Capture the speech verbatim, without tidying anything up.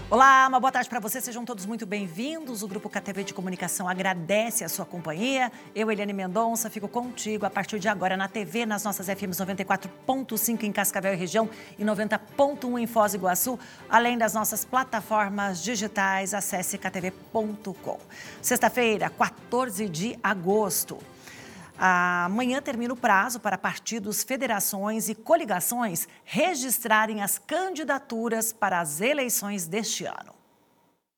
Olá, uma boa tarde para vocês, sejam todos muito bem-vindos. O Grupo K T V de Comunicação agradece a sua companhia. Eu, Eliane Mendonça, fico contigo a partir de agora na T V, nas nossas F Ms noventa e quatro ponto cinco em Cascavel e região e noventa ponto um em Foz do Iguaçu, além das nossas plataformas digitais. Acesse k t v ponto com. Sexta-feira, quatorze de agosto. Amanhã termina o prazo para partidos, federações e coligações registrarem as candidaturas para as eleições deste ano.